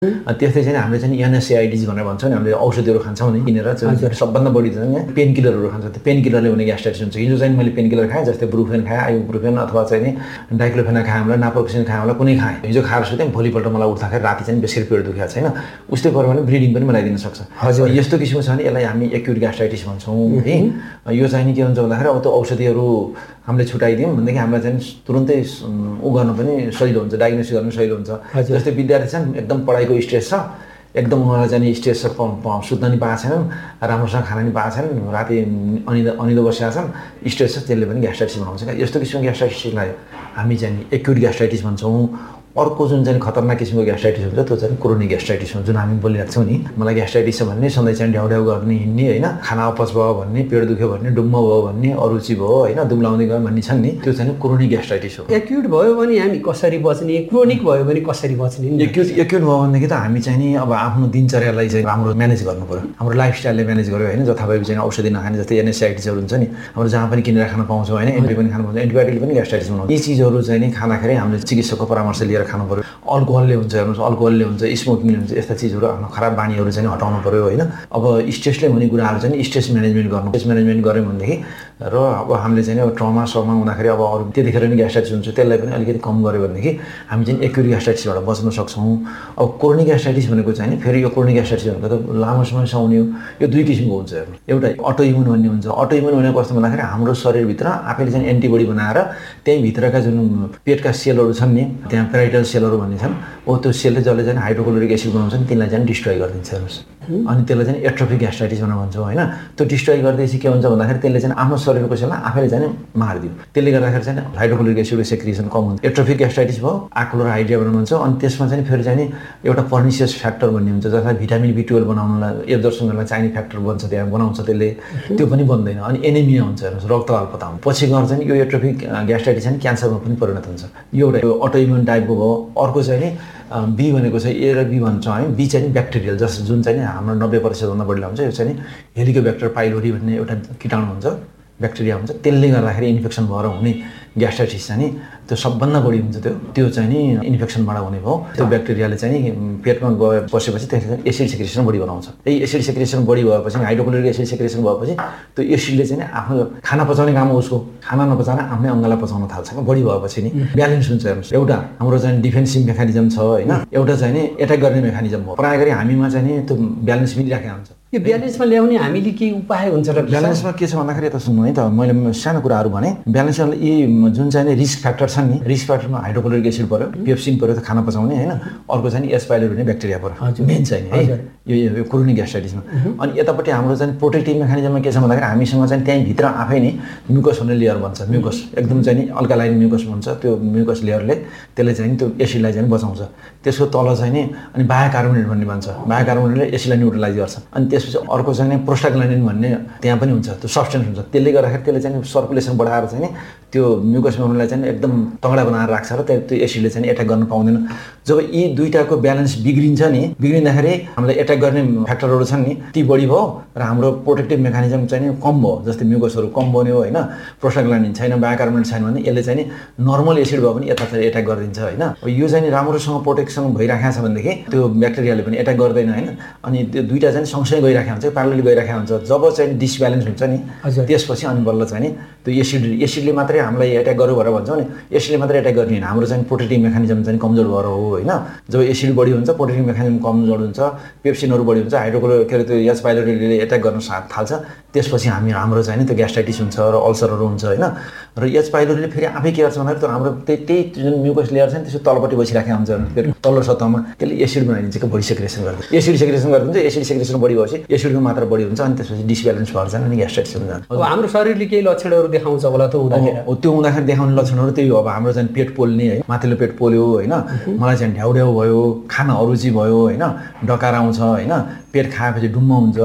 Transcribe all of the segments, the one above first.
त्यस्तै चाहिँ हामीले चाहिँ NSAIDs भनेर भन्छौँ नि, हामीले औषधिहरू खान्छौँ नि किनेर, सबभन्दा बढी चाहिँ पेन किलरहरू खान्छ। त्यो पेन किलरले हुने ग्यास्ट्राइटिस हुन्छ। हिजो चाहिँ मैले पेन किलर खाएँ, जस्तै ब्रुफेन खाएँ, आइबुप्रोफेन अथवा चाहिँ नि डाइक्लोफेनाक खाएँ होला, नाप्रोक्सेन खाएँ होला, कुनै खाएँ, हिजो खाएर सुतेँ, भोलिपल्ट मलाई उठ्दाखेरि राति चाहिँ बेसी पेट दुखेको छैन, उस्तै पऱ्यो भने ब्लिडिङ पनि मिलाइदिन सक्छ। हजुर, यस्तो किसिमको छ भने यसलाई हामी एक्युट ग्यास्ट्राइटिस भन्छौँ है। यो चाहिँ नि के हुन्छ भन्दाखेरि अब त्यो औषधिहरू हामीले छुटाइदियौँ भनेदेखि हामीलाई चाहिँ तुरुन्तै उ गर्न पनि सजिलो हुन्छ, डायग्नोसिस गर्न सजिलो हुन्छ। जस्तै विद्यार्थी छन्, एकदम पढाइको स्ट्रेस छ, एकदम उहाँलाई चाहिँ स्ट्रेस छ, सुत्न नि पाएको छैनन्, राम्रोसँग खाना नि पाएको छैनन्, राति अनिदो बसिरहेको छन्, स्ट्रेस छ, त्यसले पनि ग्यास्ट्राइटिस बनाउँछ। यस्तो किसिमको ग्यास्ट्राइटिसलाई हामी चाहिँ एक्युट ग्यास्ट्राइटिस भन्छौँ। अर्को जुन चाहिँ खतरनाक किसिमको ग्यास्ट्राइटिस हुन्छ त्यो चाहिँ क्रोनिक ग्यास्ट्राइटिस हुन्छ, जुन हामी बोलिरहेको छौँ नि। मलाई ग्यास्ट्राइटिस छ भन्ने, सधैँ चाहिँ ढ्याउ गर्ने हिँड्ने होइन, खाना अपच भयो भन्ने, पेट दुख्यो भन्ने, डुम्म भयो भन्ने, अरुचि भयो होइन, दुब्लाउँदै गयो भन्ने छन् नि, त्यो चाहिँ क्रोनिक ग्यास्ट्राइटिस हो। एक्युट भयो भने हामी कसरी बच्ने, क्रोनिक भयो भने कसरी बच्ने? एक्युट भयो भनेदेखि त हामी चाहिँ नि अब आफ्नो दिनचर्यालाई चाहिँ राम्रो म्यानेज गर्नु पऱ्यो, हाम्रो लाइफस्टाइलले म्यानेज गर्यो होइन। जथाभावी चाहिँ औषधि नखाने, जस्तै NSAIDsहरू हुन्छ नि, हाम्रो जहाँ पनि किनेर खान पाउँछौँ होइन, एन्टी पनि खानु पाउँछ, एन्टिबायोटिकले पनि ग्यास्ट्राइटिस बनाउँछ। यी चिजहरू चाहिँ नि खाँदाखेरि हामीले चिकित्सकको परामर्श लिएर खानु पऱ्यो। अल्कोहलले हुन्छ, हेर्नुहोस्, अल्कोहलले हुन्छ, स्मोकिङले हुन्छ, यस्ता चिजहरू आफ्नो खराब बानीहरू चाहिँ हटाउनु पऱ्यो होइन। अब स्ट्रेसले हुने कुराहरू चाहिँ स्ट्रेस म्यानेजमेन्ट गर्नु, स्ट्रेस म्यानेजमेन्ट गऱ्यौँ भनेदेखि र अब हामीले चाहिँ अब ट्रमा हुँदाखेरि अब अरू त्यतिखेर पनि ग्यास्ट्राइटिस हुन्छ, त्यसलाई पनि अलिकति कम गऱ्यो भनेदेखि हामी चाहिँ एक्युट ग्यास्ट्राइटिसबाट बच्न सक्छौँ। अब क्रोनिक ग्यास्ट्राइटिस भनेको चाहिँ फेरि यो क्रोनिक ग्यास्ट्राइटिस भनेको त लामो समयसम्म हुने हो। यो दुई किसिमको हुन्छ, हेर्नु, एउटा अटो इम्युन भन्ने हुन्छ। अटो इम्युन भनेको कस्तो भन्दाखेरि हाम्रो शरीरभित्र आफैले चाहिँ एन्टिबडी बनाएर त्यही भित्रका जुन पेटका सेलहरू छन् नि, त्यहाँ पेराइटल सेलहरू भन्ने छन्, त्यो सेलले जसले चाहिँ हाइड्रोक्लोरिक एसिड बनाउँछन् तिनलाई चाहिँ डिस्ट्रोय गरिदिन्छ, हेर्नुहोस्। अनि त्यसलाई चाहिँ एट्रोफिक ग्यास्ट्राइटिस भनेर भन्छौँ होइन। त्यो डिस्ट्रोय गर्दैछ के हुन्छ भन्दाखेरि त्यसले चाहिँ आफ्नो शरीरको सेललाई आफैले चाहिँ मारिदियो, त्यसले गर्दाखेरि चाहिँ हाइड्रोक्लोरिक एसिडको सेक्रिएसन कम हुन्छ। एट्रोफिक ग्यास्ट्राइटिस भयो, आक्लोराहाइड्रिया भनेर भन्छ। अनि त्यसमा चाहिँ फेरि चाहिँ एउटा पर्निसियस फ्याक्टर भन्ने हुन्छ, जसलाई भिटामिन B12 बनाउनलाई, एब्जर्प्सनलाई चाहिने फ्याक्टर बन्छ, त्यहाँ बनाउँछ, त्यसले त्यो पनि बन्दैन। अनि एनेमिया हुन्छ, हेर्नुहोस्, रक्त अल्पता हुन्छ। पछि गएर चाहिँ यो एट्रोफिक ग्यास्ट्राइटिस चाहिँ क्यान्सरमा पनि परिणत हुन्छ। यो एउटा अटो इम्युन टाइपको भयो। अर्को चाहिँ नि बी भनेको चाहिँ A र B भन्छौँ हामी। बी चाहिँ ब्याक्टेरियल, जुन चाहिँ हाम्रो 90% बढीलाई हुन्छ। यो चाहिँ हेलिकोब्याक्टर पाइलोरी भन्ने एउटा कीटाणु हुन्छ, ब्याक्टेरिया हुन्छ, त्यसले गर्दाखेरि इन्फेक्सन भएर हुने ग्यास्ट्राइटिस चाहिँ नि त्यो सबभन्दा बढी हुन्छ। त्यो चाहिँ नि इन्फेक्सनबाट हुने भयो। त्यो ब्याक्टेरियाले चाहिँ पेटमा बसेपछि त्यसले एसिड सेक्रेसन बढी बनाउँछ। यही एसिड सेक्रेसन बढी भएपछि, हाइड्रोक्लोरिक एसिड सेक्रेसन भएपछि त्यो एसिडले चाहिँ आफ्नो खाना पचाउने काम हो, उसको खाना नपचाएर आफ्नै अङ्गलाई पचाउन थाल्छ। बढी भएपछि नि ब्यालेन्स हुन्छ, हेर्नुहोस्। एउटा हाम्रो चाहिँ डिफेन्सिभ मेकानिजम छ होइन, एउटा चाहिँ नि एट्याक गर्ने मेकानिजम हो। प्रायः गरी हामीमा चाहिँ नि त्यो ब्यालेन्स मिलिराखेको हुन्छ। यो ब्यालेन्समा ल्याउने हामीले केही उपाय हुन्छ र? ब्यालेन्समा के छ भन्दाखेरि यता सुन्नु है त, मैले सानो कुराहरू भने। ब्यालेन्समा यी जुन चाहिँ रिस्क फ्याक्टर छन् नि, रिस्क फ्याक्टरमा हाइड्रोक्लोरिक एसिड पऱ्यो, पेप्सिन पऱ्यो, त खाना पचाउने होइन। अर्को चाहिँ एच पाइलोरी भन्ने ब्याक्टेरिया पऱ्यो, मेन चाहिँ है यो क्रोनिक ग्यास्ट्राइटिसमा। अनि यतापट्टि हाम्रो चाहिँ प्रोटेक्टिभ मेकानिजममा के छ भन्दाखेरि हामीसँग चाहिँ त्यहीँ भित्र आफै नै म्युकस भन्ने लेयर बन्छ। म्युकस एकदम चाहिँ नि अल्कालाइन म्युकस भन्छ। त्यो म्युकस लेयरले त्यसले चाहिँ त्यो एसिडलाई चाहिँ बचाउँछ। त्यसको तल चाहिँ नि अनि बायोकार्बोनेट भन्ने भन्छ। बायोकार्बोनेटले एसिडलाई न्युट्रलाइज गर्छ। अनि त्यसपछि अर्को चाहिँ प्रोस्टाग्ल्यान्डिन भन्ने त्यहाँ पनि हुन्छ, त्यो सब्सटेन्स हुन्छ। त्यसले गर्दाखेरि त्यसले चाहिँ सर्कुलेसन बढाएर चाहिँ त्यो म्युकस मेम्ब्रेनलाई चाहिँ एकदम तगडा बनाएर राख्छ र त्यो एसिडले चाहिँ एट्याक गर्न पाउँदैन। जब यी दुईटाको ब्यालेन्स बिग्रिन्छ नि, बिग्रिँदाखेरि हामीलाई एट्याक गर्ने फ्याक्टरहरू छन् नि, ती बढी भयो र हाम्रो प्रोटेक्टिभ मेकानिजम चाहिँ कम भयो। जस्तै म्युकसहरू कम बन्यो होइन, प्रोस्टाग्ल्यान्डिन छैन, बायोकार्बोनेट छैन भने यसले चाहिँ नर्मल एसिड भयो भने यतातिर एट्याक गरिदिन्छ होइन। यो चाहिँ राम्रोसँग प्रोटेक्सन भइराखेको छ भनेदेखि त्यो ब्याक्टेरियाले पनि एट्याक गर्दैन होइन। अनि त्यो दुईटा चाहिँ सँगसँगै गइराखेको हुन्छ, प्यारलली गइराखेको हुन्छ। जब चाहिँ डिसब्यालेन्स हुन्छ नि, त्यसपछि अनि बल्ल चाहिँ त्यो एसिडले मात्रै हामीलाई एट्याक गर्यो भनेर भन्छौँ नि, एसिडले मात्रै एट्याक गर्ने होइन, हाम्रो चाहिँ प्रोटेक्टिभ मेकानिजम चाहिँ कमजोर भएर हो होइन। जब एसिड बढी हुन्छ, प्रोटेक्टिभ मेकानिजम कमजोर हुन्छ, पेप्सिनहरू बढी हुन्छ, हाइड्रोक्लोरिक के अरे त्यो एच पाइलोरीले एट्याक गर्न थाल्छ। त्यसपछि हाम्रो चाहिँ त्यो ग्यास्ट्राइटिस हुन्छ र अल्सरहरू हुन्छ होइन। र एच पाइलोरीले फेरि आफै के गर्छ भन्दाखेरि त्यो हाम्रो त्यही जुन म्युकस लेयर छ नि, त्यसको तलपट्टि बसिराखेको हुन्छ फेरि तल्लो सतहमा, त्यसले एसिड बनाइदिन्छ कि बढी सेक्रेसन गरिदिन्छ। एसिड सेक्रेसन गरिदिन्छ, एसिड सेक्रेसन बढी भएपछि एसिडको मात्रा बढी हुन्छ अनि त्यसपछि डिसब्यालेन्स भएर जान्छ अनि ग्यास्ट्राइटिस हुन्छ। अब हाम्रो शरीरले केही लक्षणहरू देखाउँछ होला त हुँदाखेरि? त्यो हुँदाखेरि देखाउने लक्षणहरू त्यही हो। अब हाम्रो चाहिँ पेट पोल्ने है, माथिल्लो पेट पोल्यो होइन, मलाई चाहिँ ढ्याउ भयो, खाना अरुचि भयो होइन, डकार आउँछ होइन, पेट खाएपछि डुम्म हुन्छ,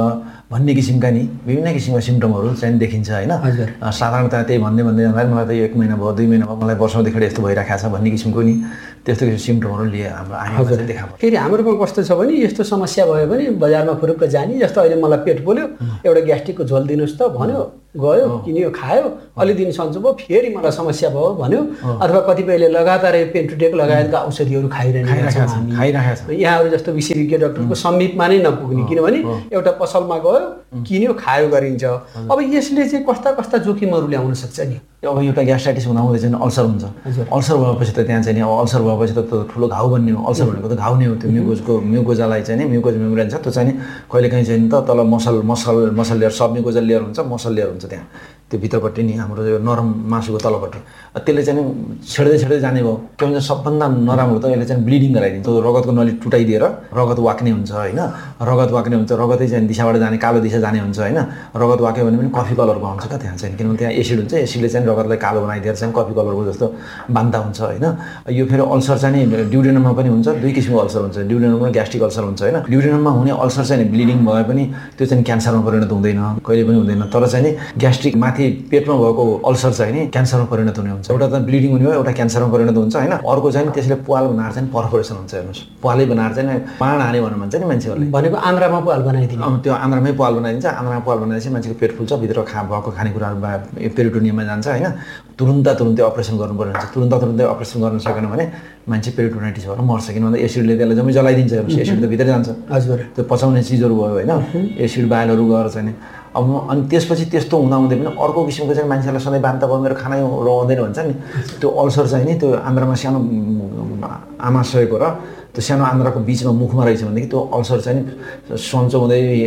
भन्ने किसिमका नि विभिन्न किसिमका सिम्टमहरू चाहिँ देखिन्छ होइन। साधारणतया त्यही भन्दै जाँदाखेरि मलाई त 1 महिना भयो 2 महिना भयो मलाई वर्षौँदेखि यस्तो भइरहेको छ भन्ने किसिमको नि त्यस्तो किसिमको सिम्टमहरू लिए हाम्रो आमामा चाहिँ देखा पर्छ। फेरि हाम्रोमा कस्तो छ भने यस्तो समस्या भयो भने बजारमा फुरुक्क जाने जस्तो अहिले मलाई पेट पोल्यो एउटा ग्यास्ट्रिकको झोल दिनुहोस् त भन्यो, गयो किन्यो खायो, अलि दिन सन्चो भयो, फेरि मलाई समस्या भयो भन्यो, अथवा कतिपयले लगातारै पेन्टुटेक लगायतका औषधिहरू खाइरहेका छन्। यहाँहरू जस्तो विशेषज्ञ डाक्टरको समीपमा नै नपुग्ने, किनभने एउटा पसलमा गयो किन्यो खायो गरिन्छ। अब यसले चाहिँ कस्ता कस्ता जोखिमहरू ल्याउन सक्छ नि? अब एउटा ग्यास्ट्राइटिस हुँदाहुँदै चाहिँ अल्सर हुन्छ। अल्सर भएपछि त त्यहाँ चाहिँ अब अल्सर भएपछि त ठुलो घाउ बन्ने हो। अल्सर भनेको त घाउ नै हो। त्यो म्युकोजालाई चाहिँ म्युकोज मेम्ब्रेन छ त्यो चाहिँ कहिलेकाहीँ चाहिँ त तल मसल लेयर सब म्युकोजल लेयर हुन्छ, मसल लेयर हुन्छ त्यहाँ त्यो भित्रपट्टि नि हाम्रो यो नरम मासुको तलपट्टि त्यसले चाहिँ छेड्दै जाने भयो। के भन्छ सबभन्दा नराम्रो त यसले चाहिँ ब्लिडिङ गराइदिन्छ। रगतको नली टुटाइदिएर रगत वाक्ने हुन्छ होइन। रगत वाक्ने हुन्छ, रगतै चाहिँ दिशाबाट जाने कालो दिशा जाने हुन्छ होइन। रगत वाक्यो भने पनि कफी कलरको आउँछ क्या त्यहाँ चाहिँ, किनभने त्यहाँ एसिड हुन्छ। एसिडले चाहिँ रगतलाई कालो बनाइदिएर चाहिँ कफी कलरको जस्तो बान्ता हुन्छ होइन। यो फेरि अल्सर चाहिँ ड्युडेनममा पनि हुन्छ। 2 किसिमको अल्सर हुन्छ, ड्युडेनम र ग्यास्ट्रिक अल्सर हुन्छ होइन। ड्युडेनममा हुने अल्सर चाहिँ ब्लिडिङ भए पनि त्यो चाहिँ क्यान्सरमा परिणत हुँदैन, कहिले पनि हुँदैन। तर चाहिँ ग्यास्ट्रिक माथि पेटमा भएको अल्सर चाहिँ नि क्यान्सरमा परिणत हुने हुन्छ। एउटा त ब्लिडिङ हुने हो, एउटा क्यान्सरमा परिणत हुन्छ होइन। अर्को चाहिँ त्यसले पाल बनाएर चाहिँ पर्फोरेसन हुन्छ। हेर्नुहोस् पालै बनाएर चाहिँ पाण हाने भन्छ नि मान्छेहरूले, भनेको आन्द्रामा पाल बनाइदिने। त्यो आन्द्रामै पाल बनाइदिन्छ। आन्द्रामा पाल बनाएपछि मान्छेको पेट फुल्छ, भित्र भएको खानेकुराहरू पेरिटोनियममा जान्छ होइन। तुरुन्तै अपरेसन गर्नुपर्ने हुन्छ। तुरुन्तै अपरेसन गर्न सकेन भने मान्छे पेरिटोनाइटिस भएर मर्छ, किनभने एसिडले त्यसलाई जम्मै जलाइदिन्छ। एसिड त भित्रै जान्छ। हजुर, त्यो पचाउने चिजहरू भयो होइन, एसिड बायलहरू गएर चाहिँ अब अनि त्यसपछि त्यस्तो हुँदाहुँदै पनि अर्को किसिमको चाहिँ मान्छेलाई सधैँ बान्ता भयो मेरो खानै रहँदैन भन्छ नि। त्यो अल्सर चाहिँ नि त्यो आन्द्रामा सानो आमाशयको र त्यो सानो आन्द्राको बिचमा मुखमा रहेछ भनेदेखि त्यो अल्सर चाहिँ सन्चो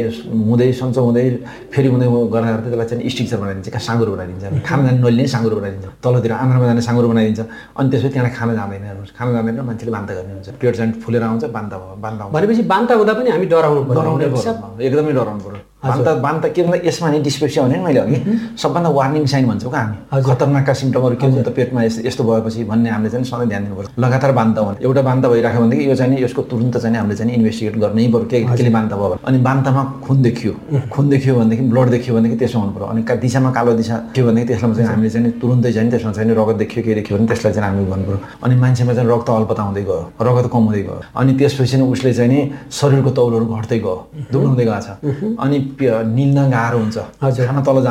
हुँदै फेरि हुँदै गर्दा त्यसलाई चाहिँ स्ट्रक्चर बनाइदिन्छ, क्या साँगुरो बनाइदिन्छ। खाना जाने नलीले साँगुरो बनाइदिन्छ, तलतिर आन्द्रामा जाने साँगुरो बनाइदिन्छ। अनि त्यसपछि त्यहाँलाई खाना जाँदैन। हेर्नुहोस् खाना जाँदैन, मान्छेले बान्ता गर्ने हुन्छ। पेट चाहिँ फुलेर आउँछ, बान्ता भनेपछि बान्ता हुँदा पनि हामी डराउनु पर्छ, एकदमै डराउनु पर्यो। बान्ता के भन्दा यसमा नि डिस्पेप्सिया भने मैले अघि सबभन्दा वार्निङ साइन भन्छौँ क्या हामी। खतरनाकका सिम्टमहरू के हुन्छ त पेटमा यस्तो भएपछि भन्ने हामीले चाहिँ सधैँ ध्यान दिनुपर्छ। लगातार बान्ता हुने, एउटा बान्ता भइराख्यो भनेदेखि यो चाहिँ यसको तुरुन्त चाहिँ हामीले चाहिँ इन्भेस्टिगेट गर्नै पर्यो केले बान्ता भयो। अनि बान्तामा खुन देखियो भनेदेखि ब्लड देखियो भनेदेखि त्यसो हुनु पर्यो। अनि दिशामा कालो दिशा थियो भनेदेखि त्यसमा चाहिँ हामीले चाहिँ तुरुन्तै चाहिँ त्यसमा चाहिँ रगत देखियो के देखियो भने त्यसलाई चाहिँ हामीले गर्नु पर्यो। अनि मान्छेमा चाहिँ रक्त अल्पता हुँदै गयो, रगत कम हुँदै गयो। अनि त्यसपछि उसले चाहिँ नि शरीरको तौलहरू घट्दै गयो, दुब्लाउँदै गएको छ। अनि निल्न गाह्रो हुन्छ, खाना तल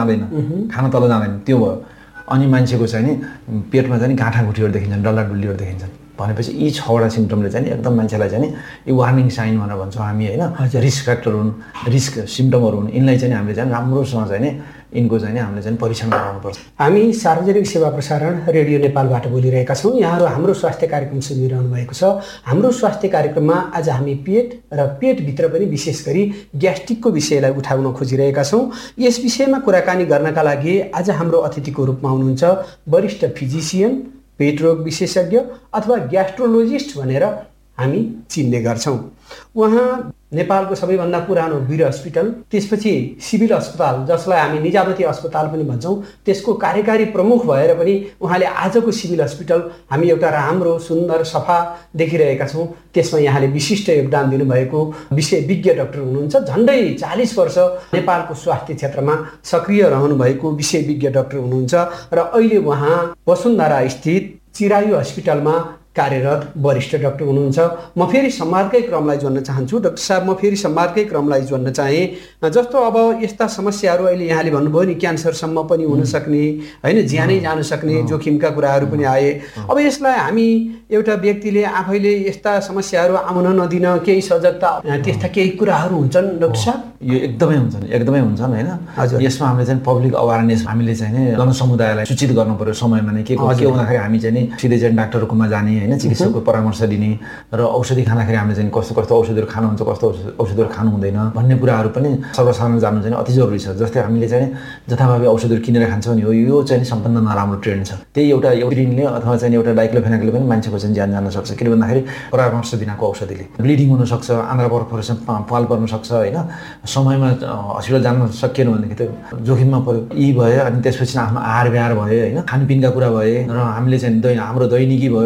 जाँदैन त्यो भयो। अनि मान्छेको चाहिँ नि पेटमा चाहिँ गाँठागुठीहरू देखिन्छन्, डल्लाडुल्लीहरू देखिन्छन्। भनेपछि यी 6वटा सिम्टमले चाहिँ एकदम मान्छेलाई चाहिँ यो वार्निङ साइन भनेर भन्छौँ हामी होइन। रिस्क फ्याक्टर हुन्, रिस्क सिम्टमहरू हुन्, यिनलाई चाहिँ हामीले चाहिँ राम्रोसँग चाहिँ नि यिनको चाहिँ हामीले चाहिँ परीक्षण गराउनुपर्छ। हामी सार्वजनिक सेवा प्रसारण रेडियो नेपालबाट बोलिरहेका छौँ। यहाँहरू हाम्रो स्वास्थ्य कार्यक्रम सुनिरहनु भएको छ। हाम्रो स्वास्थ्य कार्यक्रममा आज हामी पेट र पेटभित्र पनि विशेष गरी ग्यास्ट्रिकको विषयलाई उठाउन खोजिरहेका छौँ। यस विषयमा कुराकानी गर्नका लागि आज हाम्रो अतिथिको रूपमा हुनुहुन्छ वरिष्ठ फिजिसियन, पेट रोग विशेषज्ञ अथवा ग्यास्ट्रोलोजिस्ट भनेर हामी चिन्ने गर्छौँ। उहाँ नेपालको सबैभन्दा पुरानो वीर हस्पिटल, त्यसपछि सिभिल अस्पताल जसलाई हामी निजामती अस्पताल पनि भन्छौँ, त्यसको कार्यकारी प्रमुख भएर पनि उहाँले आजको सिभिल हस्पिटल हामी एउटा राम्रो सुन्दर सफा देखिरहेका छौँ। त्यसमा यहाँले विशिष्ट योगदान दिनुभएको विषय विज्ञ डाक्टर हुनुहुन्छ। झन्डै 40 वर्ष नेपालको स्वास्थ्य क्षेत्रमा सक्रिय रहनुभएको विषय विज्ञ डाक्टर हुनुहुन्छ र अहिले उहाँ वसुन्धरा स्थित चिरायु हस्पिटलमा कार्यरत वरिष्ठ डाक्टर हुनुहुन्छ। म फेरि संवादकै क्रमलाई जोड्न चाहन्छु। डाक्टर साहब, म फेरि संवादकै क्रमलाई जोड्न चाहेँ। जस्तो अब यस्ता समस्याहरू अहिले यहाँले भन्नुभयो नि, क्यान्सरसम्म पनि हुन सक्ने होइन, ज्यानै जान सक्ने जोखिमका कुराहरू पनि आए। अब यसलाई हामी एउटा व्यक्तिले आफैले यस्ता समस्याहरू आउन नदिन केही सजगता त्यस्ता केही कुराहरू हुन्छन् डाक्टर साहब? यो एकदमै हुन्छन् होइन। यसमा हामीले चाहिँ पब्लिक अवेरनेस हामीले चाहिँ नि जनसमुदायलाई सूचित गर्नु पर्यो समयमा नै। के हुँदाखेरि हामी चाहिँ नि सिधै चाहिँ डाक्टरकोमा जाने होइन, चिकित्सकको परामर्श दिने र औषधि खाँदाखेरि हामीले चाहिँ कस्तो औषधिहरू खानुहुन्छ, कस्तो औषधिहरू खानु हुँदैन भन्ने कुराहरू पनि सर्वसाधारण जान्नु चाहिँ अति जरुरी छ। जस्तै हामीले चाहिँ जथाभावी औषधिहरू किनेर खान्छौँ नि, यो चाहिँ सबभन्दा नराम्रो ट्रेन्ड छ। त्यही एउटा युरिनले अथवा चाहिँ एउटा डाइक्लोफेनाकले पनि मान्छेको चाहिँ ज्यान जान सक्छ। किन भन्दाखेरि परामर्श बिनाको औषधिले ब्लिडिङ हुनसक्छ, आन्द्रा पर्फोरेसन पाल पर्न सक्छ होइन। समयमा हस्पिटल जान सकिएन भनेदेखि त जोखिममा पऱ्यो। यी भयो। अनि त्यसपछि आफ्नो आहार विहार भयो होइन, खानपिनका कुरा भए र हामीले चाहिँ हाम्रो दैनिकी भयो, आफ्नो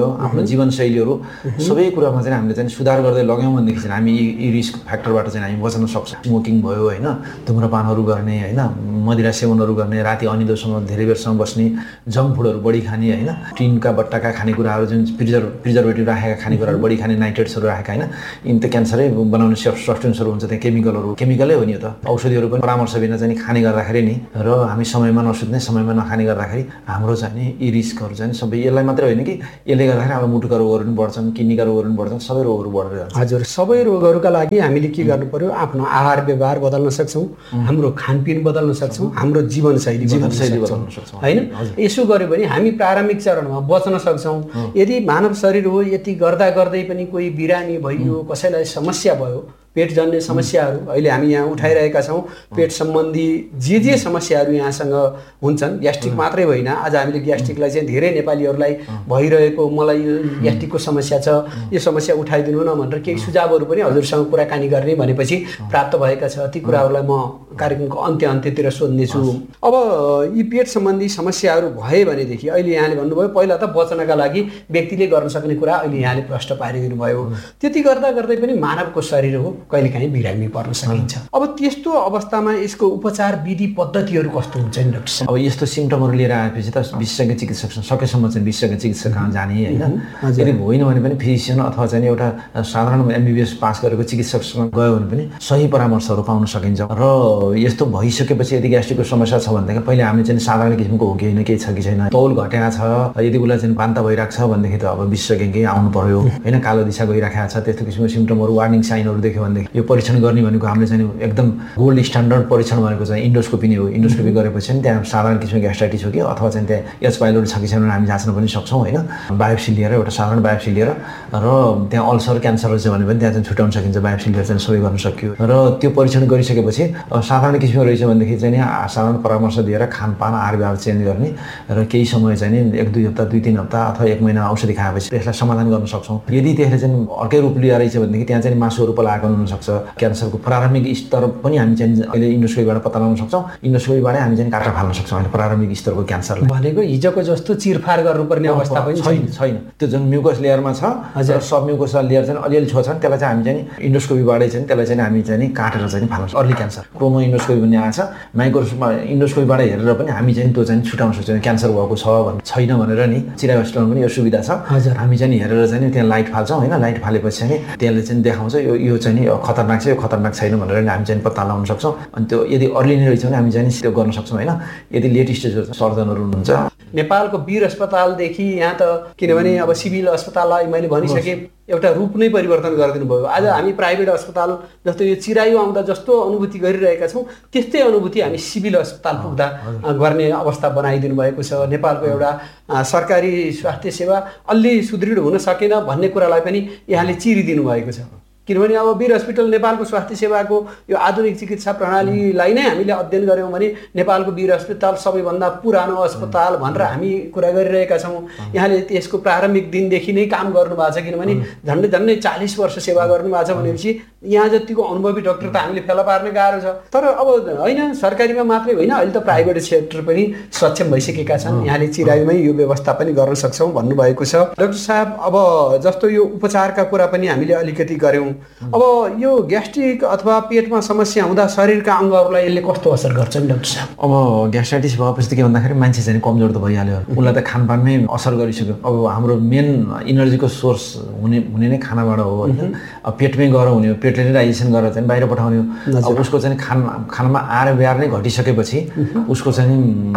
आफ्नो जीवनशैलीहरू सबै कुरामा चाहिँ हामीले चाहिँ सुधार गर्दै लग्यौँ भनेदेखि चाहिँ हामी यी रिस्क फ्याक्टरबाट चाहिँ हामी बच्न सक्छौँ। स्मोकिङ भयो होइन, धुम्रपानहरू गर्ने होइन, मदिरा सेवनहरू गर्ने, राति अनिदोसम्म धेरै बेरसम्म बस्ने, जङ्क फुडहरू बढी खाने होइन, टिनका बट्टाका खानेकुराहरू जुन प्रिजर्भेटिभ राखेका खानेकुराहरू बढी खाने, नाइट्रेट्सहरू राखेका होइन, यिनी त क्यान्सरै बनाउने सब्सटेन्सहरू हुन्छ, त्यहाँ केमिकलै हो नि। यो त औषधिहरू पनि परामर्श बिना चाहिँ खाने गर्दाखेरि नि र हामी समयमा नसुत्ने समयमा नखाने गर्दाखेरि हाम्रो चाहिँ नि यी रिस्कहरू चाहिँ सबै यसलाई मात्रै होइन कि यसले गर्दाखेरि हाम्रो मुटुका रोगहरू पनि बढ्छन्, किडनीका रोगहरू पनि बढ्छन्, सबै रोगहरू बढेर जान्छ। हजुर, सबै रोगहरूका लागि हामीले के गर्नु पर्यो? आफ्नो आहार व्यवहार बदल्न सक्छौँ, हाम्रो खानपिन बदल्न सक्छौँ, हाम्रो जीवनशैली बदल्न सक्छौँ होइन। यसो गर्यो भने हामी प्रारम्भिक चरणमा बच्न सक्छौँ। यदि मानव शरीर हो, यति गर्दा गर्दै पनि कोही बिरामी भइयो, कसैलाई समस्या भयो, पेट जन्ने समस्याहरू अहिले हामी यहाँ उठाइरहेका छौँ, पेट सम्बन्धी जे समस्याहरू यहाँसँग हुन्छन्, ग्यास्ट्रिक मात्रै होइन, आज हामीले ग्यास्ट्रिकलाई चाहिँ धेरै नेपालीहरूलाई भइरहेको मलाई यो ग्यास्ट्रिकको समस्या छ, यो समस्या उठाइदिनु न भनेर केही सुझावहरू पनि हजुरसँग कुराकानी गर्ने भनेपछि प्राप्त भएका छ। ती कुराहरूलाई म कार्यक्रमको अन्त्यतिर सोध्नेछु। अब यी पेट सम्बन्धी समस्याहरू भए भनेदेखि अहिले यहाँले भन्नुभयो पहिला त बच्नका लागि व्यक्तिले गर्न सक्ने कुरा अहिले यहाँले प्रश्न पारिदिनु भयो। त्यति गर्दा गर्दै पनि मानवको शरीर हो, कहिलेकाहीँ बिरामी पर्न सकिन्छ। अब त्यस्तो अवस्थामा यसको उपचार विधि पद्धतिहरू कस्तो हुन्छ नि डाक्टर साहब? अब यस्तो सिम्टमहरू लिएर आएपछि त विशेषज्ञ चिकित्सकसँग सकेसम्म चाहिँ विशेषज्ञ चिकित्सक कहाँ जाने होइन। यदि होइन भने पनि फिजिसियन अथवा चाहिँ एउटा साधारण MBBS पास गरेको चिकित्सकसँग गयो भने पनि सही परामर्शहरू पाउन सकिन्छ। र यस्तो भइसकेपछि यदि ग्यास्ट्रिकको समस्या छ भनेदेखि पहिले हामीले चाहिँ साधारण किसिमको हो कि होइन, केही छ कि छैन, तौल घटेको छ, यदि उसलाई चाहिँ बान्ता भइरहेको छ भनेदेखि त अब विशेषज्ञकै आउनु पर्यो होइन। कालो दिशा गइरहेको छ, त्यस्तो किसिमको सिम्टमहरू वार्निङ साइनहरू देख्यो भनेदेखि यो परीक्षण गर्ने भनेको हामीले चाहिँ एकदम गोल्ड स्ट्यान्डर्ड परीक्षण भनेको चाहिँ इन्डोस्कोपी नै हो। इन्डोस्कोपी गरेपछि चाहिँ त्यहाँ साधारण किसिमको ग्यास्ट्राइटिस हो कि अथवा चाहिँ त्यहाँ एच पाइलोरी छ कि छैन हामी जाँच्न पनि सक्छौँ होइन। बायोप्सी लिएर एउटा साधारण बायोप्सी लिएर र त्यहाँ अल्सर क्यान्सर रहेछ भने पनि त्यहाँ चाहिँ छुट्याउन सकिन्छ, बायोप्सी लिएर चाहिँ सबै गर्न सक्यो। र त्यो परीक्षण गरिसकेपछि साधारण किसिमको रहेछ भनेदेखि चाहिँ साधारण परामर्श दिएर खानपान आहार व्यवहार चेन्ज गर्ने र केही समय चाहिँ 1-2 हप्ता 2-3 हप्ता अथवा 1 महिना औषधि खाएपछि त्यसलाई समाधान गर्न सक्छौँ। यदि त्यसले चाहिँ अर्कै रूप लिएर रहेछ भनेदेखि त्यहाँ चाहिँ मासुहरू पलाएको हुनसक्छ। क्यान्सरको प्रारम्भिक स्तर पनि हामी चाहिँ अहिले इन्डोस्कोपीबाट पत्ता लगाउन सक्छौँ। इन्डोस्कोपीबाट हामी चाहिँ काटा फाल्न सक्छौँ अहिले प्रारम्भिक स्तरको क्यान्सरलाई। भनेको हिजोको जस्तो चिरफार गर्नुपर्ने अवस्था पनि छैन। त्यो जुन म्युकस लेयरमा छ र सब म्युकस लेयर चाहिँ अलिअलि छोड्छन्, त्यसलाई चाहिँ हामी चाहिँ इन्डोस्कोपीबाटै चाहिँ त्यसलाई चाहिँ हामी चाहिँ काटेर चाहिँ फाल्न सक्छौँ। अर्ली क्यान्सर क्रोमो इन्डोस्कोपी भन्ने आएको छ, माइक्रोस्कोपमा इन्डोस्कोपीबाट हेरेर पनि हामी चाहिँ त्यो चाहिँ छुटाउन सक्छौँ क्यान्सर भएको छ भने छैन भनेर नि। चिराइ हस्पिटलमा पनि यो सुविधा छ, हामी चाहिँ हेरेर चाहिँ त्यहाँ लाइट फाल्छौँ होइन। लाइट फालेपछि चाहिँ त्यसले चाहिँ देखाउँछ यो चाहिँ नि खतरनाक छ, यो खतरनाक छैन भनेर हामी चाहिँ पत्ता लगाउन सक्छौँ। अनि त्यो यदि अर्ली नै रहेछ भने हामी चाहिँ त्यो गर्न सक्छौँ होइन। यदि लेट स्टेजको सर्जनहरू हुनुहुन्छ नेपालको वीर अस्पतालदेखि यहाँ त किनभने अब सिभिल अस्पताललाई मैले भनिसकेँ एउटा रूप नै परिवर्तन गरिदिनु भयो। आज हामी प्राइभेट अस्पताल जस्तो यो चिरायु आउँदा जस्तो अनुभूति गरिरहेका छौँ त्यस्तै अनुभूति हामी सिभिल अस्पताल पुग्दा गर्ने अवस्था बनाइदिनु भएको छ। नेपालको एउटा सरकारी स्वास्थ्य सेवा अलि सुदृढ हुन सकेन भन्ने कुरालाई पनि यहाँले चिरिदिनु भएको छ। किनभने अब वीर हस्पिटल नेपालको स्वास्थ्य सेवाको यो आधुनिक चिकित्सा प्रणालीलाई नै हामीले अध्ययन गऱ्यौँ भने नेपालको वीर अस्पताल सबैभन्दा पुरानो अस्पताल भनेर हामी कुरा गरिरहेका छौँ। यहाँले त्यसको प्रारम्भिक दिनदेखि नै काम गर्नुभएको छ, किनभने झन्डै 40 वर्ष सेवा गर्नुभएको छ भनेपछि यहाँ जतिको अनुभवी डाक्टर त हामीले फेला पार्न गाह्रो छ। तर अब होइन, सरकारीमा मात्रै होइन, अहिले त प्राइभेट सेक्टर पनि सक्षम भइसकेका छन्। यहाँले चिरायुमै यो व्यवस्था पनि गर्न सक्छौँ भन्नुभएको छ। डाक्टर साहब, अब जस्तो यो उपचारका कुरा पनि हामीले अलिकति गऱ्यौँ। अब यो ग्यास्ट्रिक अथवा पेटमा समस्या हुँदा शरीरका अङ्गहरूलाई यसले कस्तो असर गर्छ नि डाक्टर साहब? अब ग्यास्ट्राइटिस भएपछि त के भन्दाखेरि मान्छे चाहिँ कमजोर त भइहाल्यो, उसलाई त खानपानमै असर गरिसक्यो। अब हाम्रो मेन इनर्जीको सोर्स हुने नै खानाबाट हो होइन। अब पेटमै गएर हुने हो, पेटले नै डाइजेसन गरेर चाहिँ बाहिर पठाउने हो। अब उसको चाहिँ खानामा आहार व्यवहार नै घटिसकेपछि उसको चाहिँ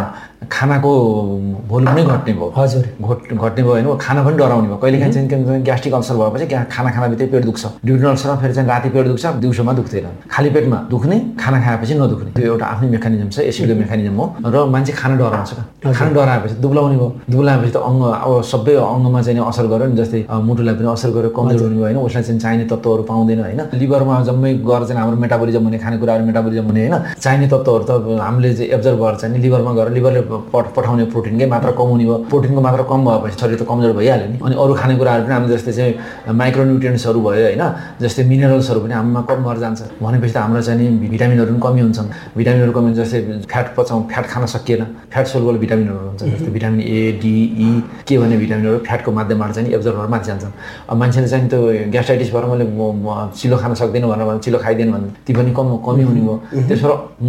खानाको भोल्युम नै घट्ने भयो। हजुर, घट्ने भयो होइन, खाना पनि डराउने भयो। कहिलेकाहीँ चाहिँ ग्यास्ट्रिक अल्सर भएपछि खाना खानाबित्तै पेट दुख्छ। ड्युटेनल अल्सरमा फेरि चाहिँ राति पेट दुख्छ, दिउँसोमा दुख्दैन। खाली पेटमा दुख्ने, खाना खाएपछि नदुख्ने, त्यो एउटा आफ्नै मेकानिजम छ, एसिडको मेकानिजम हो। र मान्छे खाना डराउँछ, खाना डराएपछि दुब्लाउने भयो। दुब्लाएपछि त अङ्ग अब सबै अङ्गमा चाहिँ असर गर्यो नि, जस्तै मुटुलाई पनि असर गर्यो, कमजोर हुने भयो होइन। उसलाई चाहिँ चाहिने तत्त्वहरू पाउँदैन होइन। लिभरमा जम्मै गएर चाहिँ हाम्रो मेटाबोलिजम हुने, खानेकुराहरू मेटाबोलिजम हुने होइन। चाहिने तत्त्वहरू त हामीले चाहिँ एब्जर्भ गरेर चाहिँ लिभरमा गएर लिभरले पठाउने प्रोटिनकै मात्रा कम हुने भयो। प्रोटिनको मात्रा कम भएपछि शरीर त कमजोर भइहाल्यो नि। अनि अरू खानेकुराहरू पनि हामी जस्तै चाहिँ माइक्रोन्युट्रियन्ट्सहरू भयो होइन, जस्तै मिनरल्सहरू पनि हामीमा कम भएर जान्छ। भनेपछि त हाम्रो चाहिँ नि भिटामिनहरू पनि कमी हुन्छन्। भिटामिनहरू कमी हुन्छ, जस्तै फ्याट खान सकिएन, फ्याट सोल्युबल भिटामिनहरू हुन्छ, जस्तै भिटामिन ए, डी, ई के भन्ने भिटामिनहरू फ्याटको माध्यमबाट चाहिँ एब्जर्भ भएर माथि जान्छन्। अब मान्छेले चाहिँ त्यो ग्यास्ट्राइटिस भएर मैले चिलो खान सक्दिनँ भनेर चिलो खाइदिएन भने ती पनि कमी हुने भयो। त्यसो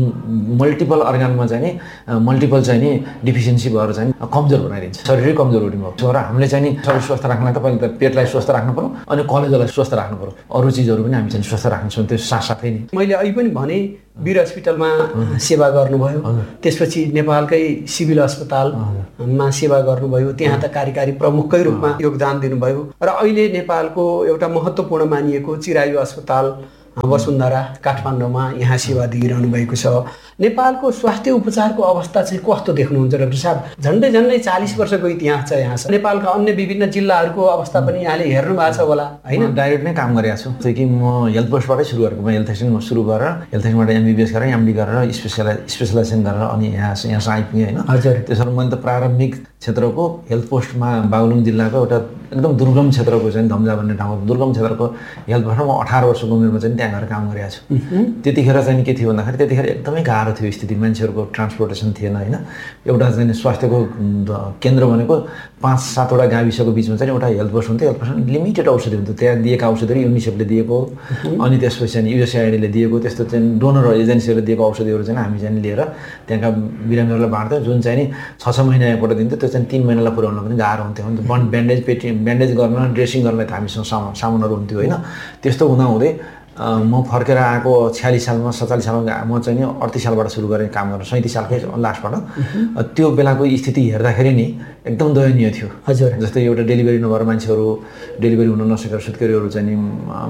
मल्टिपल अर्गानमा चाहिँ नि मल्टिपल चाहिँ नि डिफिसियन्सी भएर चाहिँ कमजोर बनाइदिन्छ, शरीरै कमजोर हुने भयो। तर हामीले चाहिँ नि शरीर स्वस्थ राख्नलाई त पहिला त पेटलाई स्वस्थ राख्नु पऱ्यो, अनि कलेजोलाई स्वस्थ राख्नु पऱ्यो। अरू चिजहरू पनि हामी चाहिँ स्वस्थ राख्छौँ त्यो साथसाथै नि। मैले अहिले पनि भने वीर हस्पिटलमा सेवा गर्नुभयो, त्यसपछि नेपालकै सिभिल अस्पतालमा सेवा गर्नुभयो, त्यहाँ त कार्यकारी प्रमुखकै रूपमा योगदान दिनुभयो र अहिले नेपालको एउटा महत्त्वपूर्ण मानिएको चिरायु अस्पताल वसुन्धरा काठमाडौँमा यहाँ सेवा दिइरहनु भएको छ। नेपालको स्वास्थ्य उपचारको अवस्था चाहिँ कस्तो देख्नुहुन्छ डाक्टर साहब? झन्डै 40 वर्षको इतिहास छ यहाँ छ। नेपालका अन्य विभिन्न जिल्लाहरूको अवस्था पनि यहाँले हेर्नु भएको छ होला होइन? डाइरेक्ट नै काम गरेको छु। त्यही कि म हेल्थ पोस्टबाटै सुरु गरेको। म हेल्थ एक्सटेन्समा सुरु गरेर हेल्थ एक्सटेन्सबाट MBBS गरेर MD गरेर स्पेसलाइजेसन गरेर अनि यहाँसम्म आइपुगेँ होइन। हजुर। त्यसरी मैले त प्रारम्भिक क्षेत्रको हेल्थ पोस्टमा बागलुङ जिल्लाको एउटा एकदम दुर्गम क्षेत्रको चाहिँ धम्जा भन्ने ठाउँमा दुर्गम क्षेत्रको हेल्थ पोस्टमा म 18 वर्षको उमेरमा चाहिँ त्यहाँ गएर काम गरेको छु। त्यतिखेर चाहिँ के थियो भन्दाखेरि त्यतिखेर एकदमै गाह्रो थियो स्थिति, मान्छेहरूको ट्रान्सपोर्टेसन थिएन होइन। एउटा चाहिँ स्वास्थ्यको केन्द्र भनेको 5-7 वटा गाविसको बिचमा चाहिँ एउटा हेल्थ पोस्ट हुन्थ्यो। हेल्थ पोस्टमा लिमिटेड औषधि हुन्थ्यो। त्यहाँ दिएका औषधिहरू युनिसेफले दिएको, अनि त्यसपछि चाहिँ USAIDले दिएको, त्यस्तो चाहिँ डोनर एजेन्सीहरूले दिएको औषधिहरू चाहिँ हामी चाहिँ लिएर त्यहाँका बिरामीहरूलाई बाँड्थ्यौँ। जुन चाहिँ नि 6-6 महिना एकपल्ट दिन्थ्यो, त्यो चाहिँ 3 महिनालाई पुर्याउन पनि गाह्रो हुन्थ्यो। ब्यान्डेज गर्न, ड्रेसिङ गर्नलाई त हामीसँग सामानहरू हुन्थ्यो होइन। त्यस्तो हुँदाहुँदै म फर्केर आएको 46 सालमा 47 सालमा म चाहिँ नि 38 सालबाट सुरु गरेँ काम गर्न, 37 सालकै लास्टबाट। त्यो बेलाको स्थिति हेर्दाखेरि नि एकदम दयनीय थियो। हजुर। जस्तै एउटा डेलिभरी नभएर मान्छेहरू डेलिभरी हुन नसकेर सुत्केरीहरू चाहिँ नि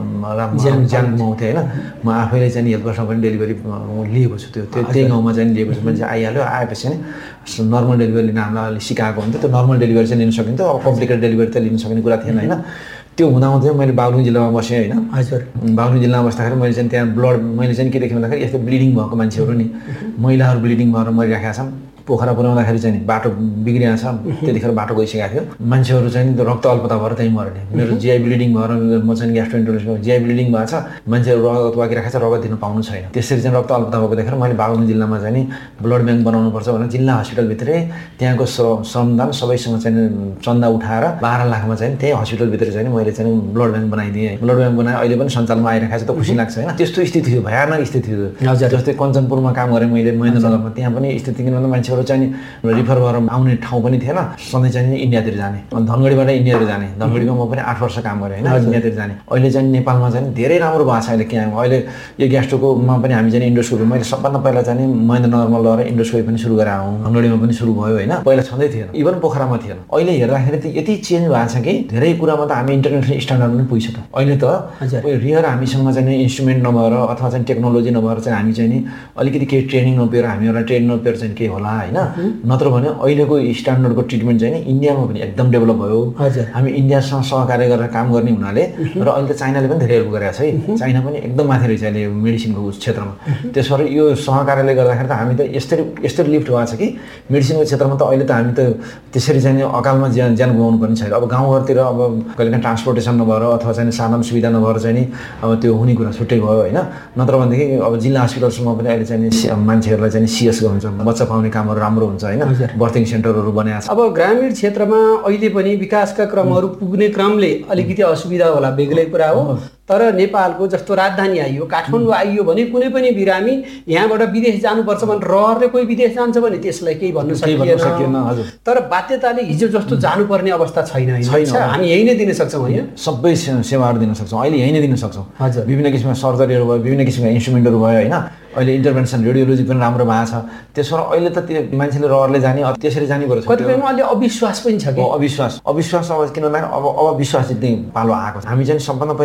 ज्यान गुमाउँथे होइन। म आफैले चाहिँ हेल्थ पोस्टमा पनि डेलिभरी लिएको छु। त्यही गाउँमा चाहिँ लिएको छु। मान्छे आइहाल्यो, आएपछि नि नर्मल डेलिभरी लिन हामीलाई अलिक सिकाएको हुन्थ्यो। त्यो नर्मल डेलिभरी चाहिँ लिन सकिन्थ्यो, अब कम्प्लिकेटेड डेलिभरी त लिन सक्ने कुरा थिएन होइन। त्यो हुँदाहुँदै मैले बागलुङ जिल्लामा बसेँ होइन। हजुर। बागलुङ जिल्लामा बस्दाखेरि मैले चाहिँ त्यहाँ मैले चाहिँ के देखेँ भन्दाखेरि यस्तो ब्लिडिङ भएको मान्छेहरू नि, महिलाहरू ब्लिडिङ भएर मरिराखेका छन्। पोखरा पुर्याउँदाखेरि चाहिँ बाटो बिग्रिएको छ, त्यतिखेर बाटो गइसकेको थियो। मान्छेहरू चाहिँ रक्त अल्पता भएर त्यहीँ मर्ने। मेरो GI ब्लिडिङ भएर म चाहिँ ग्यास्ट्रोइन्टेरोलोजीमा GI ब्लिडिङ भएको छ, मान्छेहरू रगत बाँकिरहेको छ, रगत दिन पाउनु छैन। त्यसरी चाहिँ रक्त अल्पता भएको देखेर मैले बागलुङ जिल्लामा चाहिँ ब्लड ब्याङ्क बनाउनुपर्छ भनेर जिल्ला हस्पिटलभित्रै त्यहाँको श्रमदान सबैसँग चाहिँ चन्दा उठाएर 12 लाखमा चाहिँ त्यही हस्पिटलभित्र चाहिँ मैले चाहिँ ब्लड ब्याङ्क बनाइदिएँ। ब्लड ब्याङ्क बनाएँ, अहिले पनि सञ्चालनमा आइरहेको छ, त खुसी लाग्छ होइन। त्यस्तो स्थिति थियो, भयानक स्थिति थियो। जस्तै कञ्चनपुरमा काम गरेँ मैले महेन्द्रनगरमा, त्यहाँ पनि स्थिति किन भन्दा मान्छेहरू चाहिँ रिफर भएर आउने ठाउँ पनि थिएन। सधैँ चाहिँ इन्डियातिर जाने, धनगढीबाट इन्डियातिर जाने। धनगढीमा म पनि 8 वर्ष काम गरेँ होइन, इन्डियातिर जाने। अहिले चाहिँ नेपालमा चाहिँ धेरै राम्रो भएको छ। अहिले के अहिले यो ग्यास्ट्रोकोमा पनि हामी चाहिँ इन्डोस्कोपी, मैले सबभन्दा पहिला चाहिँ महेन्द्रनगरमा लगेर इन्डोस्कोपी पनि सुरु गरेर आउँ। धनगढीमा पनि सुरु भयो होइन, पहिला छँदै थिएन, इभन पोखरामा थिएन। अहिले हेर्दाखेरि त यति चेन्ज भएको छ कि धेरै कुरामा त हामी इन्टरनेसनल स्ट्यान्डर्ड पनि पुगिसक्यो। अहिले त रियर हामीसँग चाहिँ इन्स्ट्रुमेन्ट नभएर अथवा चाहिँ टेक्नोलोजी नभएर चाहिँ हामी चाहिँ नि अलिकति केही ट्रेनिङ नपाएर हामीहरूलाई ट्रेनिङ नपाएर चाहिँ के होला होइन। नत्र भने अहिलेको स्ट्यान्डर्डको ट्रिटमेन्ट चाहिँ इन्डियामा पनि एकदम डेभलप भयो। हामी इन्डियासँग सहकार्य गरेर काम गर्ने हुनाले र अहिले त चाइनाले पनि धेरै हेल्प गरेको छ है। चाइना पनि एकदम माथि रहेछ अहिले मेडिसिनको क्षेत्रमा। त्यसबाट यो सहकार्यले गर्दाखेरि त हामी त यस्तरी लिफ्ट भएको छ कि मेडिसिनको क्षेत्रमा त अहिले त हामी त त्यसरी चाहिँ अकालमा ज्यान गुमाउनु पनि छैन। अब गाउँघरतिर अब कहिलेकाहीँ ट्रान्सपोर्टेसन नभएर अथवा चाहिँ साधन सुविधा नभएर चाहिँ अब त्यो हुने कुरा छुट्टै भयो होइन। नत्र भनेदेखि अब जिल्ला हस्पिटलसम्म पनि अहिले चाहिँ मान्छेहरूलाई चाहिँ CS हुन्छ, बच्चा पाउने कामहरू राम्रो हुन्छ होइन। बर्थिङ सेन्टरहरू बनाएको छ। अब ग्रामीण क्षेत्रमा अहिले पनि विकासका क्रमहरू पुग्ने क्रमले अलिकति असुविधा होला, बेग्लै कुरा हो। तर नेपालको जस्तो राजधानी आइयो, काठमाडौँ आइयो भने कुनै पनि बिरामी यहाँबाट विदेश जानुपर्छ भने रहरले कोही विदेश जान्छ भने त्यसलाई केही भन्न सकिएन। तर बाध्यताले हिजो जस्तो जानुपर्ने अवस्था छैन। हामी यही नै दिन सक्छौँ होइन, सबै सेवाहरू दिन सक्छौँ। अहिले यही नै दिन सक्छौँ। हजुर। विभिन्न किसिमका सर्जरीहरू भयो, विभिन्न किसिमका इन्स्ट्रुमेन्टहरू भयो होइन। अहिले इन्टरभेन्सन रेडियोलोजी पनि राम्रो भएको छ। त्यसबाट अहिले त त्यो मान्छेले रहरले जाने, त्यसरी जाने पर्छ। कतिपयमा अलि अविश्वास पनि छ कि अविश्वास अब किन भन्दाखेरि अब विश्वास जित्ने पालो आएको छ। हामी चाहिँ सबभन्दा पहिले सुध्रिनु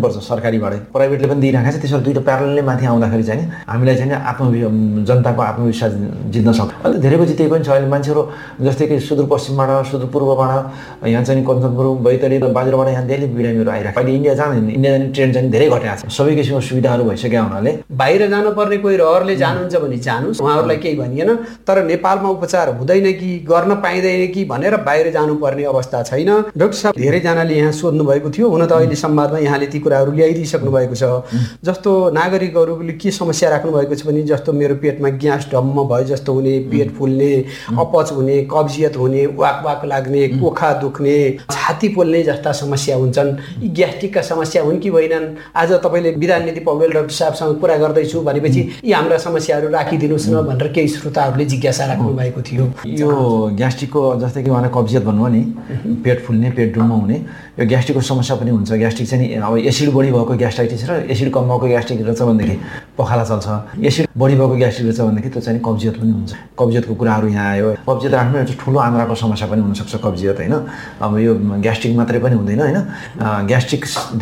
पर्छ सरकारीबाटै, प्राइभेटले पनि दिइराखेको छ। त्यसरी दुईटा प्यारलले माथि आउँदाखेरि चाहिँ हामीलाई चाहिँ जनताको आत्मविश्वास जित्न सक्छ। अहिले धेरैको जितेको पनि छ। अहिले मान्छेहरू जस्तै कि सुदूरपश्चिमबाट, सुदूरपूर्वबाट, यहाँ चाहिँ कञ्चनपुर, बैतडी र बाजुराबाट यहाँ डेली बिरामीहरू आइरहेको। अहिले इन्डिया जाने ट्रेन चाहिँ धेरै घटेको छ। सबै किसिमको सुविधाहरू भइसक्यो हुनाले बाहिर जानुपर्ने कोही रहरले जानुहुन्छ भने जानुहोस्, उहाँहरूलाई केही भनिएन। तर नेपालमा उपचार हुँदैन कि गर्न पाइँदैन कि भनेर बाहिर जानुपर्ने अवस्था छैन। डाक्टर साहब, धेरैजनाले यहाँ सोध्नु भएको थियो, हुन त अहिले संवादमा यहाँले ती कुराहरू ल्याइदिइसक्नु भएको छ। जस्तो नागरिकहरूले के समस्या राख्नु भएको छ भने जस्तो मेरो पेटमा ग्यास डम्म भयो जस्तो हुने, पेट फुल्ने, अपच हुने, कब्जियत हुने, वाक लाग्ने, कोखा दुख्ने, छाती पोल्ने जस्ता समस्या हुन्छन्। यी ग्यास्ट्रिकका समस्या हुन् कि होइनन्? आज तपाईँले विधान नीति पौडेल डाक्टर साहबसँग कुरा गर्दैछु भनेपछि यी हाम्रा समस्याहरू राखिदिनुहोस् न भनेर केही श्रोताहरूले जिज्ञासा राख्नु भएको थियो। यो ग्यास्ट्रिकको जस्तै कि उहाँले कब्जियत भन्नुभयो नि, पेट फुल्ने, पेट डुम्म हुने, यो ग्यास्ट्रिकको समस्या पनि हुन्छ। ग्यास्ट्रिक चाहिँ अब एसिड बढी भएको ग्यास्ट्राइटिस र एसिड कम भएको ग्यास्ट्रिक रहेछ भनेदेखि पखाला चल्छ। एसिड बढी भएको ग्यास्ट्रिक रहेछ भनेदेखि त्यो चाहिँ कब्जियत पनि हुन्छ। कब्जियतको कुराहरू यहाँ आयो। कब्जियत राख्नु एउटा ठुलो आन्द्राको समस्या पनि हुनसक्छ कब्जियत, होइन? अब यो ग्यास्ट्रिक मात्रै पनि हुँदैन, होइन? ग्यास्ट्रिक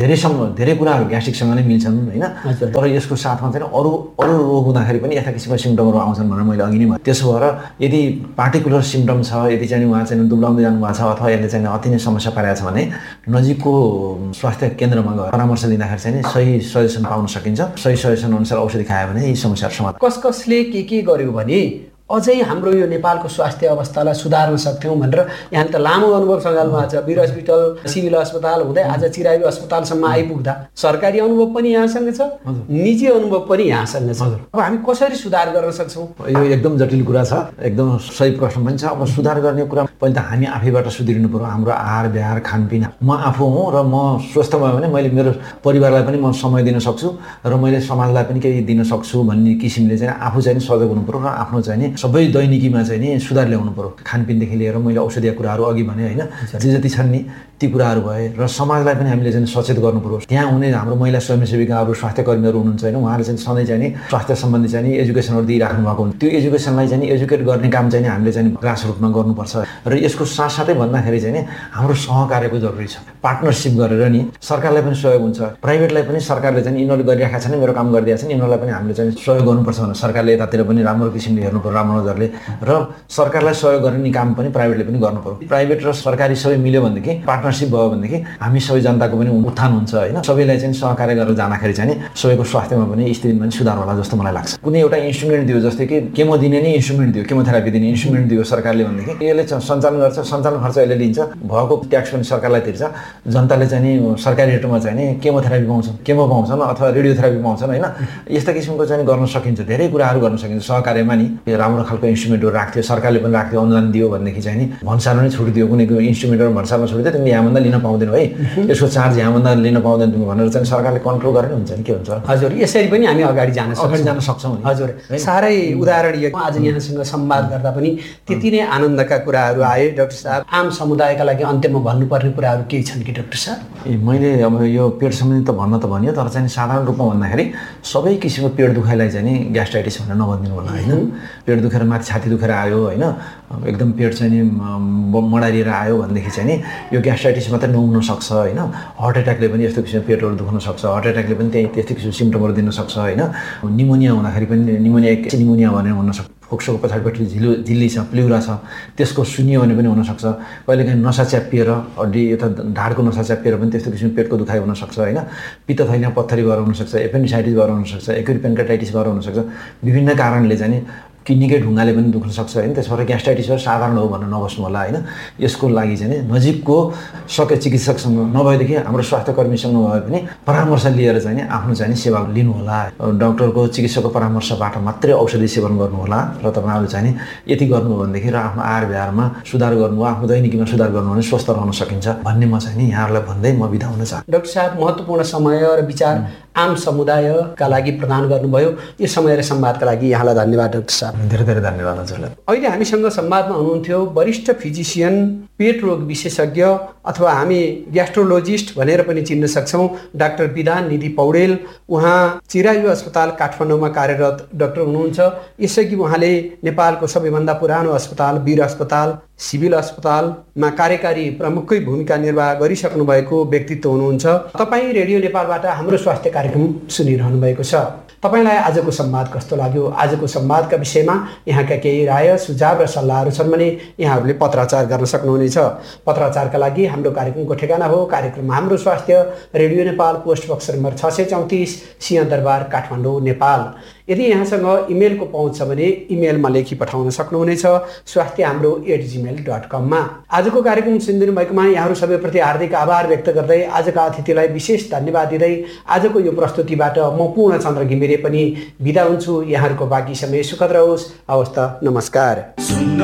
धेरै कुराहरू ग्यास्ट्रिकसँग नै मिल्छन्, होइन? तर यसको साथमा चाहिँ अरू रोग हुँदाखेरि पनि यस्ता किसिमका सिम्टमहरू आउँछन् भनेर मैले अघि नै भने। त्यसो भएर यदि पार्टिकुलर सिम्टम छ, यदि चाहिँ उहाँ चाहिँ दुब्लाउँदै जानुभएको छ अथवा यसले चाहिँ अति नै समस्या पारेको छ भने नजिकको स्वास्थ्य केन्द्रमा गएर परामर्श लिँदाखेरि चाहिँ सही सजेसन पाउन सकिन्छ। सही सजेसन अनुसार औषधि खायो भने यी समस्याहरू समाधान। कसले के गर्यो भने अझै हाम्रो यो नेपालको स्वास्थ्य अवस्थालाई सुधार्न सक्थ्यौँ भनेर यहाँले त लामो अनुभव सञ्जालमा छ। वीर हस्पिटल, सिभिल अस्पताल हुँदै आज चिरायु अस्पतालसम्म आइपुग्दा सरकारी अनुभव पनि यहाँसँग छ, निजी अनुभव पनि यहाँसँग छ। अब हामी कसरी सुधार गर्न सक्छौँ? यो एकदम जटिल कुरा छ, एकदम सही प्रश्न पनि छ। अब सुधार गर्ने कुरा पहिले त हामी आफैबाट सुध्रिनु पर्यो। हाम्रो आहार व्यवहार खानपिन, म आफू हुँ र म स्वस्थ भयो भने मैले मेरो परिवारलाई पनि म समय दिन सक्छु र मैले समाजलाई पनि केही दिन सक्छु भन्ने किसिमले चाहिँ आफू चाहिँ सजग हुनु पर्यो र आफ्नो चाहिँ सबै दैनिकीमा चाहिँ नि सुधार ल्याउनु पर्यो। खानपिनदेखि लिएर मैले औषधीय कुराहरू अघि भने, होइन? जे जति छन् नि ती कुराहरू भए र समाजलाई पनि हामीले चाहिँ सचेत गर्नु पर्यो। त्यहाँ हुने हाम्रो महिला स्वयंसेविकाहरू, स्वास्थ्य कर्मीहरू हुनुहुन्छ, होइन? उहाँहरूले चाहिँ सधैँ चाहिँ स्वास्थ्य सम्बन्धी चाहिँ एजुकेसनहरू दिइराख्नु भएको हुन्छ। त्यो एजुकेसनलाई चाहिँ एजुकेट गर्ने काम चाहिँ हामीले चाहिँ ग्रास रुटमा गर्नुपर्छ। र यसको साथसाथै भन्दाखेरि चाहिँ हाम्रो सहकार्यको जरुरी छ। पार्टनरसिप गरेर नि सरकारलाई पनि सहयोग हुन्छ, प्राइभेटलाई पनि सरकारले चाहिँ यिनीहरूले गरिरहेका छन्, मेरो काम गरिदिएका छन्, यिनीहरूलाई पनि हामीले चाहिँ सहयोग गर्नुपर्छ भनेर सरकारले यतातिर पनि राम्रो किसिमले हेर्नु पर्यो, राम्रो नजरले। र सरकारलाई सहयोग गर्ने काम पनि प्राइभेटले पनि गर्नु पर्यो। प्राइभेट र सरकारी सबै मिल्यो भनेदेखि, पार्टनरसिप भयो भनेदेखि हामी सबै जनताको पनि उत्थान हुन्छ, होइन? सबैलाई चाहिँ सहकार्य गरेर जाँदाखेरि चाहिँ सबैको स्वास्थ्यमा पनि स्थितिमा पनि सुधार होला जस्तो मलाई लाग्छ। कुनै एउटा इन्स्ट्रुमेन्ट दियो, जस्तै कि केमो दिने नै इन्स्ट्रुमेन्ट दियो, केमोथेरापी दिने इन्स्ट्रुमेन्ट दियो सरकारले भनेदेखि यसले सञ्चालन गर्छ, सञ्चालन खर्च यसले लिन्छ, भएको ट्याक्स पनि सरकारलाई तिर्छ। जनताले चाहिँ सरकारी रेटमा चाहिँ केमोथेरापी पाउँछन्, केमो पाउँछन् अथवा रेडियोथेरापी पाउँछन्, होइन? यस्ता किसिमको चाहिँ गर्न सकिन्छ, धेरै कुराहरू गर्न सकिन्छ सहकार्यमा नि। राम्रो खालको इन्स्ट्रुमेन्टहरू राख्थ्यो, सरकारले पनि राख्थ्यो, अनुदान दियो भनेदेखि चाहिँ भन्सारमा नै छुट दियो, कुनै इन्स्ट्रुमेन्टहरू भन्सारमा छुट दियो, तिमीले यहाँभन्दा लिन पाउँदैन है, यसको चार्ज यहाँभन्दा लिन पाउँदैन तिमी भनेर चाहिँ सरकारले कन्ट्रोल गर्ने हुन्छ नि। के हुन्छ? हजुर, यसरी पनि हामी अगाडि जान सक्छौँ। हजुर, साह्रै उदाहरणीय। आज यहाँसँग संवाद गर्दा पनि त्यति नै आनन्दका कुराहरू आए। डाक्टर साहब, आम समुदायका लागि अन्त्यमा भन्नुपर्ने कुराहरू केही छन् कि डाक्टर साहब? मैले अब यो पेट सम्बन्धी त भन्न त भनियो, तर चाहिँ साधारण रूपमा भन्दाखेरि सबै किसिमको पेट दुखाइलाई चाहिँ नि ग्यास्ट्राइटिस भनेर नभनिदिनु होला, होइन? पेट दुखेर माथि छाती दुखेर आयो, होइन? एकदम पेट चाहिँ नि मडारिएर आयो भनेदेखि चाहिँ नि यो ग्यास्ट्राइटिस मात्रै नहुन सक्छ, होइन? हार्ट एट्याकले पनि यस्तो किसिमको पेटहरू दुख्न सक्छ, हार्ट एट्याकले पनि त्यस्तो किसिमको सिम्टमहरू दिन सक्छ, होइन? निमोनिया हुँदाखेरि पनि निमोनिया भनेर हुन सक्छ। फोक्सोको पछाडिपट्टि झिल्ली छ, प्ल्युरा छ, त्यसको सुनियो भने पनि हुनसक्छ। कहिलेकाहीँ नसा च्यापिएर, हड्डी यता ढाडको नसा च्यापिएर पनि त्यस्तो किसिमको पेटको दुखाइ हुनसक्छ, होइन? पित्तथैलिया पत्थरी भएर हुनसक्छ, एपेन्डिसाइटिस भएर हुनसक्छ, एक्युट पेन्क्रेटाइटिस भएर हुनसक्छ। विभिन्न कारणले चाहिँ किडनीकै ढुङ्गाले पनि दुख्न सक्छ, होइन? त्यसबाट ग्यास्ट्राइटिस साधारण हो भनेर नबस्नु होला, होइन? यसको लागि चाहिँ नजिकको शल्य चिकित्सकसँग नभएदेखि हाम्रो स्वास्थ्य कर्मीसँग नभए पनि परामर्श लिएर चाहिँ आफ्नो चाहिँ सेवा लिनु होला। डाक्टरको चिकित्सकको परामर्शबाट मात्रै औषधि सेवन गर्नु होला। र तपाईँहरूले चाहिँ यति गर्नुभयो भनेदेखि र आफ्नो आहार व्यवहारमा सुधार गर्नुभयो, आफ्नो दैनिकीमा सुधार गर्नु भने स्वस्थ रहन सकिन्छ भन्ने म चाहिँ यहाँहरूलाई भन्दै म बिदा हुन चाहन्छु। डाक्टर साहब, महत्त्वपूर्ण समय र विचार आम समुदायका लागि प्रदान गर्नुभयो। यो समय र संवादका लागि यहाँलाई धन्यवाद डाक्टर साहब। धेरै धेरै धन्यवाद हजुरलाई। अहिले हामीसँग संवादमा हुनुहुन्थ्यो वरिष्ठ फिजिसियन, पेट रोग विशेषज्ञ अथवा हामी ग्यास्ट्रोलोजिस्ट भनेर पनि चिन्न सक्छौँ डाक्टर विधान निधि पौडेल। उहाँ चिरायु अस्पताल काठमाडौँमा कार्यरत डाक्टर हुनुहुन्छ। यसअघि उहाँले नेपालको सबैभन्दा पुरानो अस्पताल वीर अस्पताल सिभिल अस्पतालमा कार्यकारी प्रमुखकै भूमिका निर्वाह गरिसक्नु भएको व्यक्तित्व हुनुहुन्छ। तपाईँ रेडियो नेपालबाट हाम्रो स्वास्थ्य कार्यक्रम सुनिरहनु भएको छ। तपाईँलाई आजको संवाद कस्तो लाग्यो? आजको संवादका विषयमा यहाँका केही राय सुझाव र सल्लाहहरू छन् भने यहाँहरूले पत्राचार गर्न सक्नुहुनेछ। पत्राचारका लागि हाम्रो कार्यक्रमको ठेगाना हो कार्यक्रम हाम्रो स्वास्थ्य, radio Nepal, post box number 634 Singha Durbar Kathmandu Nepal. यदि यहाँसँग इमेलको पहुँच छ भने इमेलमा लेखी पठाउन सक्नुहुनेछ स्वास्थ्यहाम्रो@gmail.com मा। आजको कार्यक्रम सुनिदिनु भएकोमा यहाँहरू सबैप्रति हार्दिक आभार व्यक्त गर्दै आजका अतिथिलाई विशेष धन्यवाद दिँदै आजको यो प्रस्तुतिबाट म पूर्णचन्द्र घिमिरे पनि बिदा हुन्छु। यहाँहरूको बाँकी समय सुखद रहोस्। हवस् त, नमस्कार।